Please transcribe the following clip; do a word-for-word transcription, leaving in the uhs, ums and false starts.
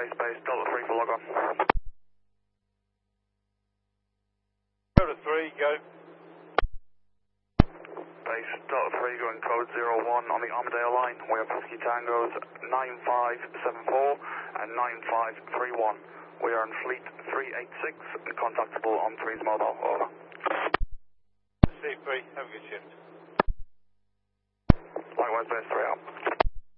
base, base, Delta three for log on. Delta three, go. Base, Delta three going code zero one on the Armadale line. We have Whiskey Tangos nine five seven four and nine five three one. We are in fleet three eight six and contactable on three's mobile, over. C three, have a good shift. Likewise, base three out.